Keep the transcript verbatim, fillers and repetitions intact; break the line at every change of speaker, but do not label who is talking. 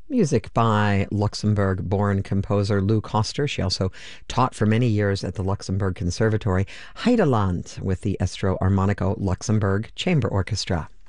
Music by Luxembourg-born composer Lou Koster. She also taught for many years at the Luxembourg Conservatory. Heideland with the Estro Armonico Luxembourg Chamber Orchestra.